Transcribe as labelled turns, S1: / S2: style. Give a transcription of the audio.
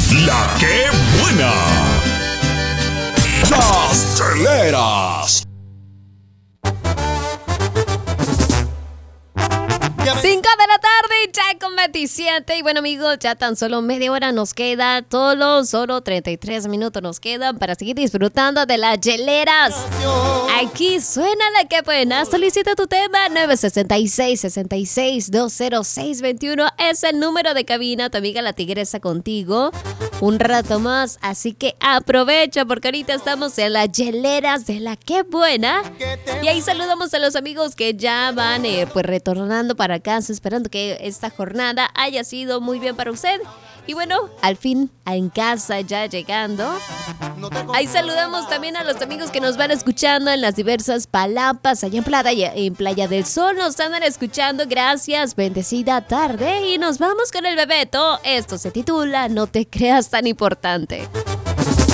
S1: La que buena. Las cheleras.
S2: 5 de la tarde, ya con 27. Y bueno, amigos, ya tan solo media hora nos queda. Solo 33 minutos nos quedan para seguir disfrutando de las cheleras. Aquí suena la que buena. Solicita tu tema. 966-66-20621 es el número de cabina. Tu amiga la tigresa contigo un rato más. Así que aprovecha porque ahorita estamos en las cheleras de la que buena. Y ahí saludamos a los amigos que ya van pues retornando para casa, esperando que esta jornada haya sido muy bien para usted. Y bueno, al fin en casa ya llegando. Ahí saludamos también a los amigos que nos van escuchando en las diversas palapas allá en Playa del Sol. Nos andan escuchando, gracias, bendecida tarde. Y nos vamos con el Bebeto. Esto se titula No te creas tan importante.